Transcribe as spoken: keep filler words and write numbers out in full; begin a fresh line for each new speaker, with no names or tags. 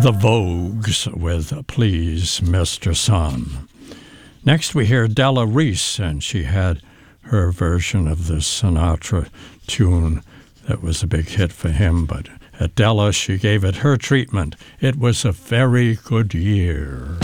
The Vogues with Please, Mister Sun. Next we hear Della Reese, and she had her version of the Sinatra tune that was a big hit for him, but at Della she gave it her treatment. It was a very good year.